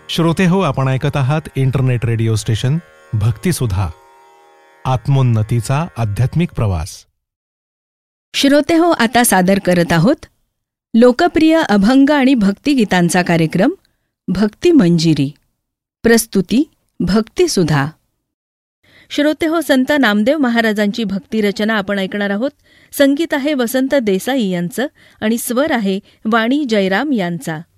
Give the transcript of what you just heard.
श्रोतेहो, आपण ऐकत आहात इंटरनेट रेडिओ स्टेशन भक्तिसुधा, आत्मोन्नतीचा आध्यात्मिक प्रवास. श्रोतेहो, आता सादर करत आहोत लोकप्रिय अभंग आणि भक्तिगीतांचा कार्यक्रम भक्ती मंजिरी. प्रस्तुती भक्तिसुधा. श्रोतेहो, संत नामदेव महाराजांची भक्तिरचना आपण ऐकणार आहोत. संगीत आहे वसंत देसाई यांचं आणि स्वर आहे वाणी जयराम यांचा.